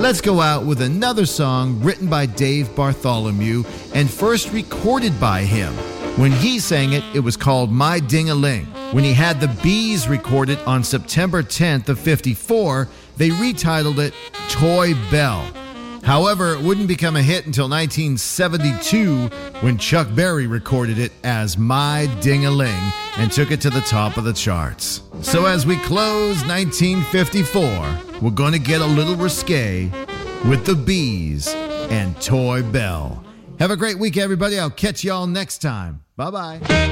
Let's go out with another song written by Dave Bartholomew and first recorded by him. When he sang it, it was called My Ding-a-Ling. When he had the Bees record it on September 10th of 54, they retitled it Toy Bell. However, it wouldn't become a hit until 1972 when Chuck Berry recorded it as My Ding-a-Ling and took it to the top of the charts. So as we close 1954, we're going to get a little risque with the Bees and Toy Bell. Have a great week, everybody. I'll catch y'all next time. Bye-bye.